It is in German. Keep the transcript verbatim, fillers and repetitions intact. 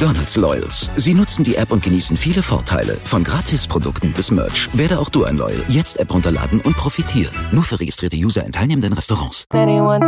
McDonald's Loyals. Sie nutzen die App und genießen viele Vorteile. Von Gratisprodukten bis Merch. Werde auch du ein Loyal. Jetzt App runterladen und profitieren. Nur für registrierte User in teilnehmenden Restaurants.